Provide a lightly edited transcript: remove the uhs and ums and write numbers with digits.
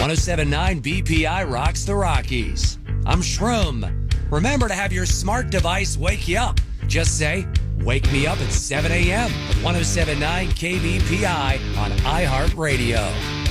1079 BPI rocks the Rockies. I'm Shroom. Remember to have your smart device wake you up. Just say, wake me up at 7 a.m. with 1079 KBPI on iHeartRadio.